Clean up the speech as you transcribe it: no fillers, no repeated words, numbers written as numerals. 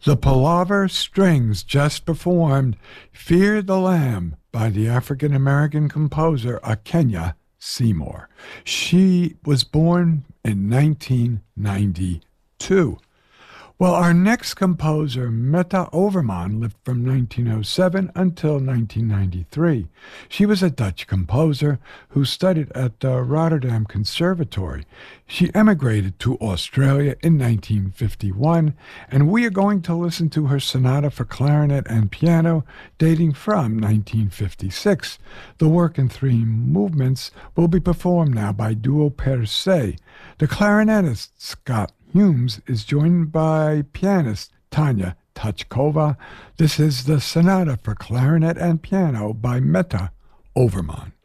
The Palaver Strings just performed Fear the Lamb by the African American composer Akenya Seymour. She was born in 1992. Well, our next composer, Meta Overman, lived from 1907 until 1993. She was a Dutch composer who studied at the Rotterdam Conservatory. She emigrated to Australia in 1951, and we are going to listen to her sonata for clarinet and piano dating from 1956. The work in three movements will be performed now by Duo Per Se. The clarinetist, Scott Humes, is joined by pianist Tanya Tachkova. This is the Sonata for Clarinet and Piano by Meta Overman.